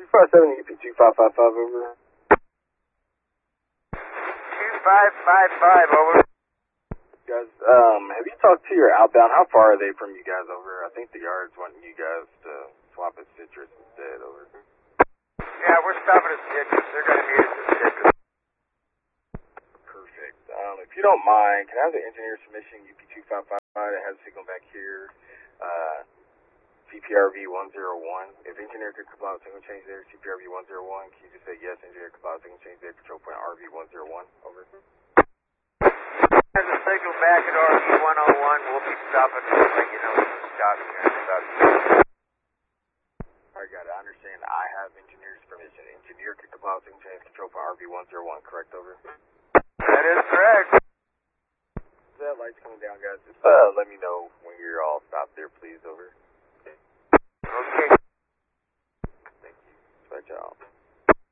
257 UP2555 over. 2555 over. Guys, have you talked to your outbound? How far are they from you guys over? I think the yard's wanting you guys to swap at Citrus instead over. Yeah, we're stopping at Citrus. They're going to meet us at Citrus. Perfect. If you don't mind, can I have the engineer submission UP2555 that has a signal back here, CPRV 101? If engineer could comply with signal change there, CPRV 101, can you just say yes, engineer comply with signal change there, control point RV 101, over. There's a signal back at RV 101. We'll be stopping to let you know it's stopping here in about 2 minutes. Alright, got it. I understand. I have engineer's permission. Engineer could comply with signal change, control point RV 101, correct, over? That is correct. That light's coming down, guys. Just let me know when you're all stopped there, please, over. Okay.